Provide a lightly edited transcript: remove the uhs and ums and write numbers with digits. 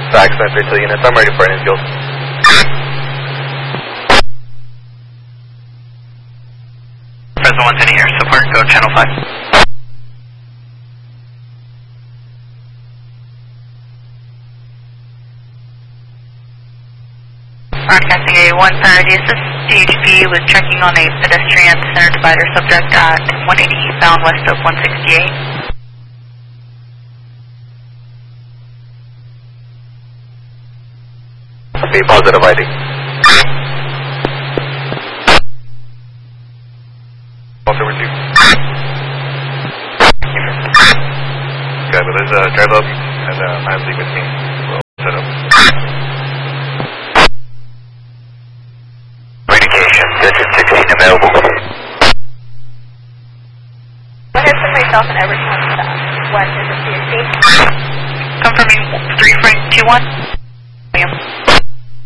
Fax 932 units, I'm ready for an infield. Fresno 110 here, support, go channel 5. Broadcasting a 130, assist DHP was checking on a pedestrian center divider subject at 180 eastbound west of 168. Okay, positive ID. Also receive. Okay, but there's a drive up and I'm leaving with me. We'll set up. Communication, District 16 available. What is the myself and everything on staff? What is the CSP? Confirming 3.21.